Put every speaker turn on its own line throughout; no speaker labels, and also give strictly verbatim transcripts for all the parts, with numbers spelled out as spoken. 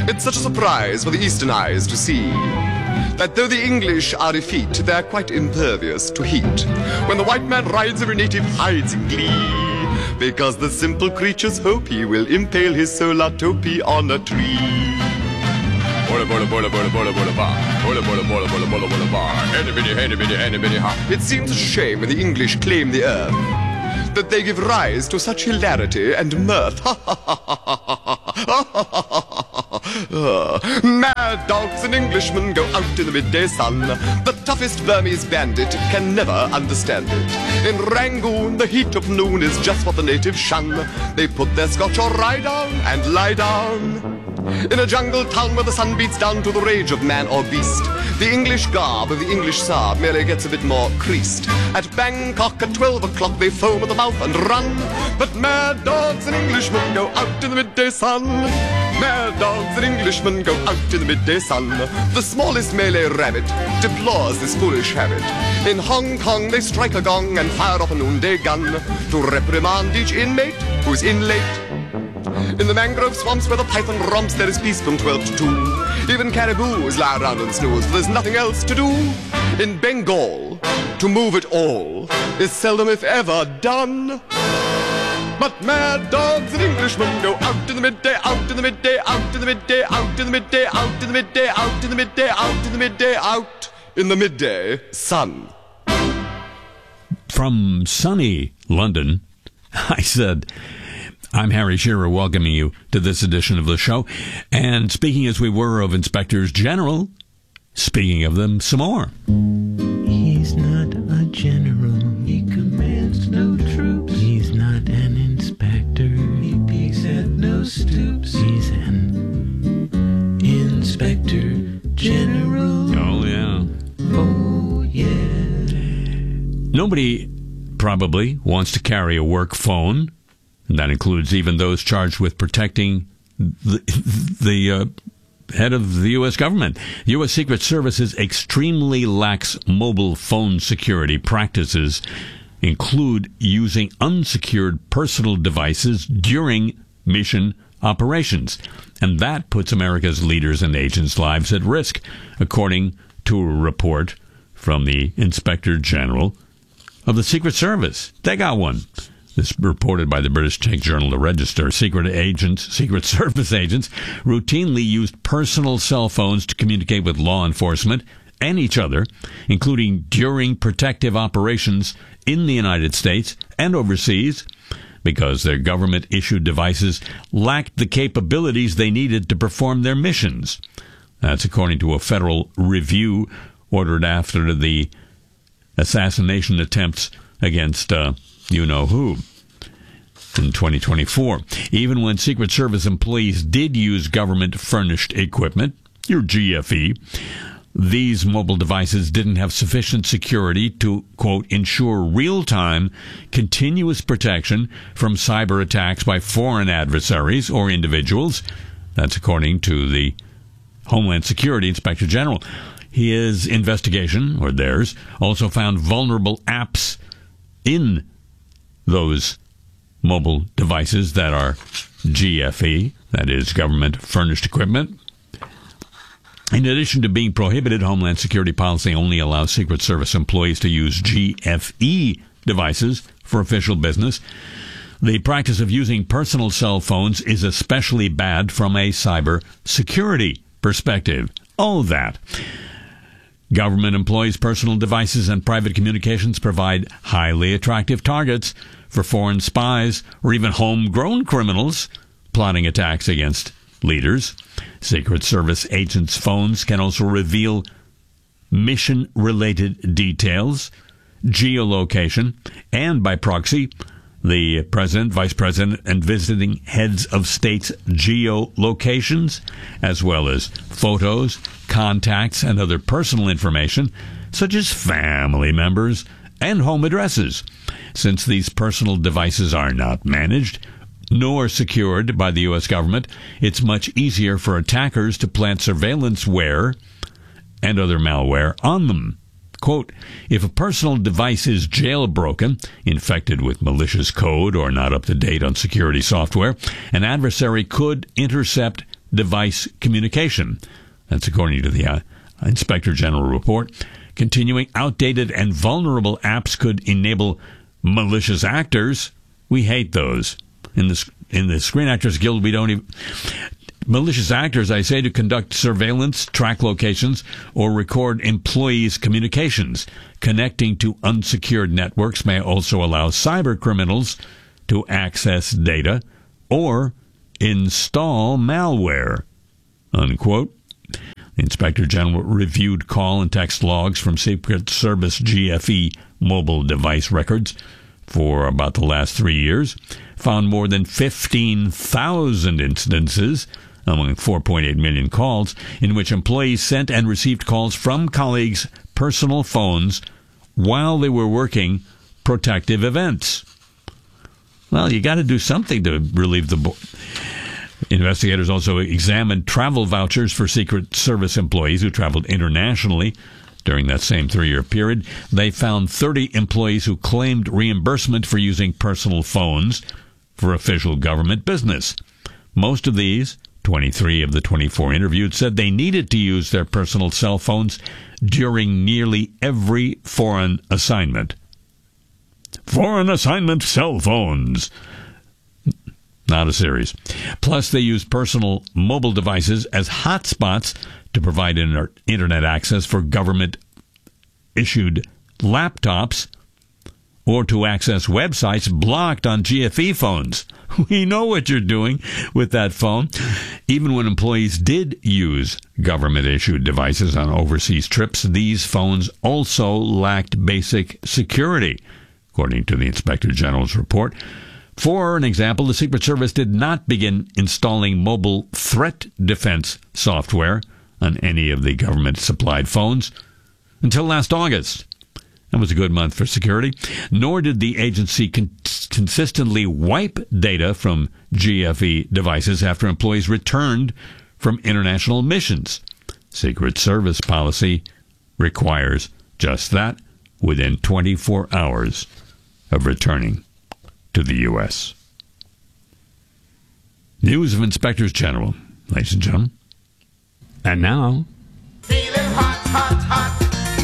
It's such a surprise for the Eastern eyes to see that though the English are effete, they're quite impervious to heat. When the white man rides, every native hides in glee, because the simple creatures hope he will impale his solar topi on a tree. It seems a shame when the English claim the earth that they give rise to such hilarity and mirth. Mad dogs and Englishmen go out in the midday sun. The toughest Burmese bandit can never understand it. In Rangoon, the heat of noon is just what the natives shun. They put their scotch or rye down and lie down in a jungle town where the sun beats down to the rage of man or beast. The English garb of the English Saab merely gets a bit more creased. At Bangkok at twelve o'clock they foam at the mouth and run, but mad dogs and Englishmen go out in the midday sun. Mad dogs and Englishmen go out in the midday sun. The smallest Malay rabbit deplores this foolish habit. In Hong Kong they strike a gong and fire off a noonday gun to reprimand each inmate who's in late. In the mangrove swamps where the python romps, there is peace from twelve to two. Even caribous lie around and snooze, for there's nothing else to do. In Bengal, to move it all is seldom if ever done. But mad dogs and Englishmen go out in the midday, out in the midday, out in the midday, out in the midday, out in the midday, out in the midday, out in the midday, out in the midday sun.
From sunny London, I said, I'm Harry Shearer, welcoming you to this edition of the show. And speaking as we were of inspectors general, speaking of them some more.
He's not a general. He commands no troops. He's not an inspector. He peeks at no stoops. He's an inspector general.
Oh, yeah.
Oh, yeah.
Nobody probably wants to carry a work phone. And that includes even those charged with protecting the, the uh, head of the U S government. U S Secret Service's extremely lax mobile phone security practices include using unsecured personal devices during mission operations. And that puts America's leaders and agents' lives at risk, according to a report from the Inspector General of the Secret Service. They got one. This reported by the British tech journal The Register. Secret agents, Secret Service agents, routinely used personal cell phones to communicate with law enforcement and each other, including during protective operations in the United States and overseas, because their government-issued devices lacked the capabilities they needed to perform their missions. That's according to a federal review ordered after the assassination attempts against uh, you-know-who in twenty twenty-four. Even when Secret Service employees did use government-furnished equipment, your G F E, these mobile devices didn't have sufficient security to, quote, ensure real-time, continuous protection from cyber attacks by foreign adversaries or individuals. That's according to the Homeland Security Inspector General. His investigation, or theirs, also found vulnerable apps in those mobile devices that are G F E, that is government-furnished equipment. In addition to being prohibited, Homeland Security policy only allows Secret Service employees to use G F E devices for official business. The practice of using personal cell phones is especially bad from a cyber security perspective. Oh, that. Government employees' personal devices and private communications provide highly attractive targets for foreign spies or even homegrown criminals plotting attacks against leaders. Secret Service agents' phones can also reveal mission-related details, geolocation, and by proxy, the president, vice president, and visiting heads of states' geolocations, as well as photos, contacts, and other personal information, such as family members and home addresses. Since these personal devices are not managed nor secured by the U S government, it's much easier for attackers to plant surveillanceware and other malware on them. Quote, if a personal device is jailbroken, infected with malicious code, or not up to date on security software, an adversary could intercept device communication. That's according to the uh, Inspector General report. Continuing, outdated and vulnerable apps could enable malicious actors. We hate those. In the, in the Screen Actors Guild, we don't even... Malicious actors, I say, to conduct surveillance, track locations, or record employees' communications. Connecting to unsecured networks may also allow cyber criminals to access data or install malware. Unquote. The Inspector General reviewed call and text logs from Secret Service G F E mobile device records for about the last three years, found more than fifteen thousand instances among four point eight million calls in which employees sent and received calls from colleagues' personal phones while they were working protective events. Well, you got to do something to relieve the... Bo- Investigators also examined travel vouchers for Secret Service employees who traveled internationally during that same three-year period. They found thirty employees who claimed reimbursement for using personal phones for official government business. Most of these, twenty-three of the twenty-four interviewed, said they needed to use their personal cell phones during nearly every foreign assignment. Foreign assignment cell phones. Not a series. Plus, they use personal mobile devices as hotspots to provide inter- internet access for government-issued laptops or to access websites blocked on G F E phones. We know what you're doing with that phone. Even when employees did use government-issued devices on overseas trips, these phones also lacked basic security, according to the Inspector General's report. For an example, the Secret Service did not begin installing mobile threat defense software on any of the government-supplied phones until last August. That was a good month for security. Nor did the agency con- consistently wipe data from G F E devices after employees returned from international missions. Secret Service policy requires just that within twenty-four hours of returning to the U S. News of Inspectors General, ladies and gentlemen. And now...
Feeling hot, hot, hot.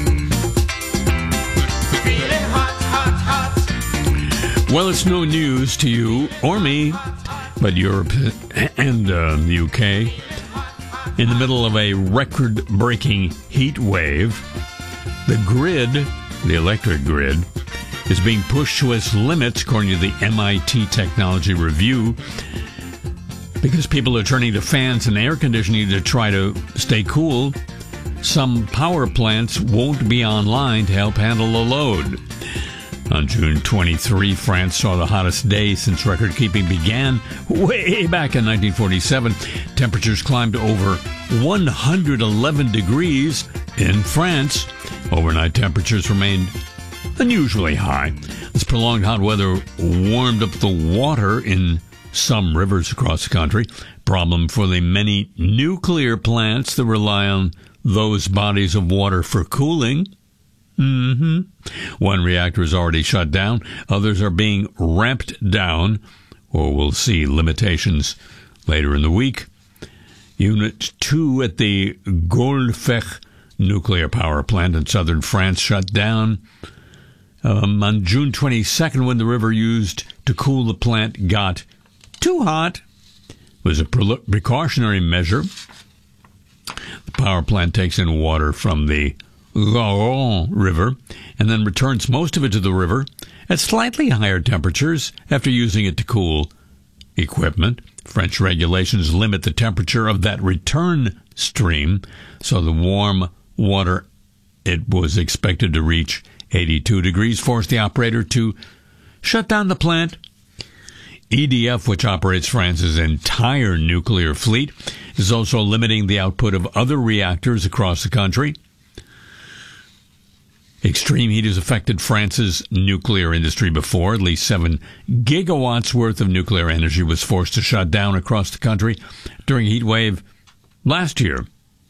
Feeling hot, hot, hot.
Well, it's no news to you or me, but Europe and uh, the U K, in the middle of a record-breaking heat wave, the grid, the electric grid, is being pushed to its limits, according to the M I T Technology Review, because people are turning to fans and air conditioning to try to stay cool. Some power plants won't be online to help handle the load. On June twenty-third, France saw the hottest day since record-keeping began way back in nineteen forty-seven. Temperatures climbed to over one hundred eleven degrees in France. Overnight temperatures remained unusually high. This prolonged hot weather warmed up the water in some rivers across the country. Problem for the many nuclear plants that rely on those bodies of water for cooling. Mm-hmm. One reactor is already shut down. Others are being ramped down, or we'll see limitations later in the week. Unit two at the Golfech nuclear power plant in southern France shut down Um, on June twenty-second, when the river used to cool the plant got too hot. It was a pre- precautionary measure. The power plant takes in water from the Garonne River and then returns most of it to the river at slightly higher temperatures after using it to cool equipment. French regulations limit the temperature of that return stream, so the warm water it was expected to reach eighty-two degrees, forced the operator to shut down the plant. E D F, which operates France's entire nuclear fleet, is also limiting the output of other reactors across the country. Extreme heat has affected France's nuclear industry before. At least seven gigawatts worth of nuclear energy was forced to shut down across the country during a heat wave last year.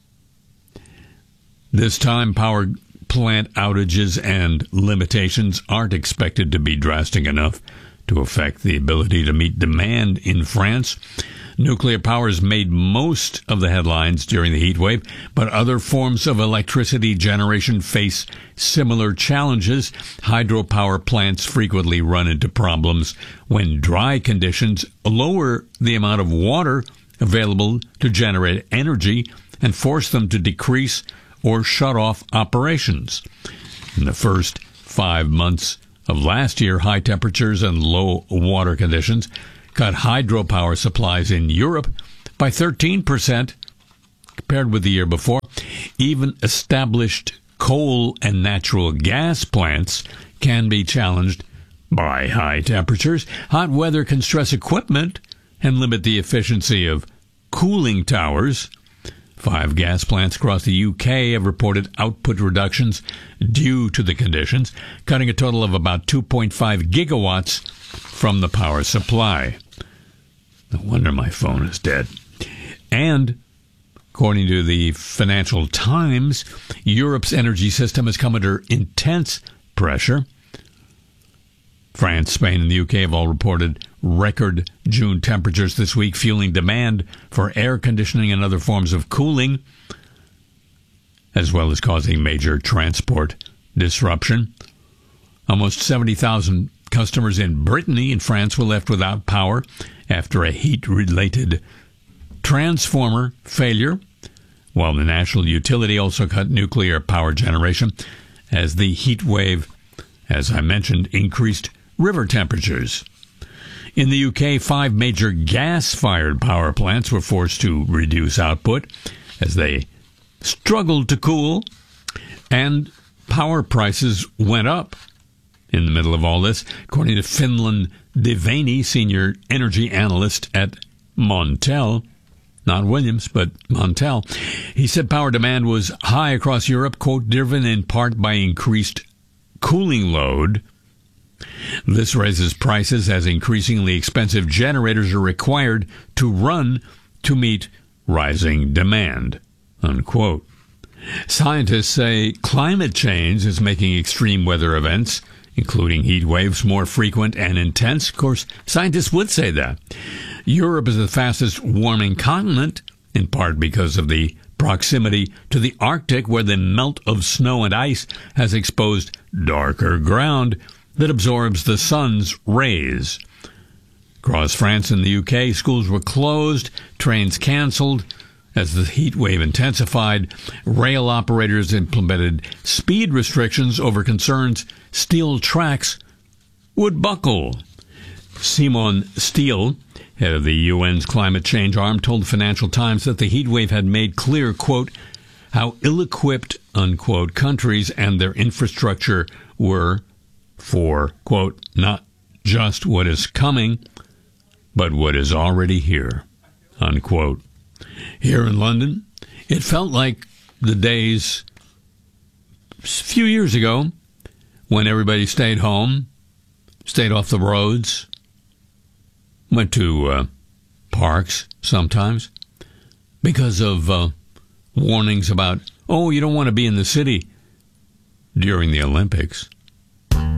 This time, power plant outages and limitations aren't expected to be drastic enough to affect the ability to meet demand in France. Nuclear power has made most of the headlines during the heat wave, but other forms of electricity generation face similar challenges. Hydropower plants frequently run into problems when dry conditions lower the amount of water available to generate energy and force them to decrease or shut off operations. In the first five months of last year, high temperatures and low water conditions cut hydropower supplies in Europe by thirteen percent compared with the year before. Even established coal and natural gas plants can be challenged by high temperatures. Hot weather can stress equipment and limit the efficiency of cooling towers. Five gas plants across the U K have reported output reductions due to the conditions, cutting a total of about two point five gigawatts from the power supply. No wonder my phone is dead. And, according to the Financial Times, Europe's energy system has come under intense pressure. France, Spain, and the U K have all reported record June temperatures this week, fueling demand for air conditioning and other forms of cooling, as well as causing major transport disruption. Almost seventy thousand customers in Brittany and France were left without power after a heat-related transformer failure, while the national utility also cut nuclear power generation as the heat wave, as I mentioned, increased river temperatures. In the U K, five major gas-fired power plants were forced to reduce output as they struggled to cool, and power prices went up in the middle of all this, according to Finland Devani, senior energy analyst at Montel. Not Williams, but Montel. He said power demand was high across Europe, quote, driven in part by increased cooling load. This raises prices as increasingly expensive generators are required to run to meet rising demand, unquote. Scientists say climate change is making extreme weather events, including heat waves, more frequent and intense. Of course, scientists would say that. Europe is the fastest warming continent, in part because of the proximity to the Arctic, where the melt of snow and ice has exposed darker ground that absorbs the sun's rays. Across France and the U K, schools were closed, trains canceled as the heat wave intensified. Rail operators implemented speed restrictions over concerns steel tracks would buckle. Simon Steele, head of the U N's climate change arm, told the Financial Times that the heat wave had made clear, quote, how ill-equipped, unquote, countries and their infrastructure were for, quote, not just what is coming, but what is already here, unquote. Here in London, it felt like the days a few years ago when everybody stayed home, stayed off the roads, went to uh, parks sometimes because of uh, warnings about, oh, you don't want to be in the city during the Olympics.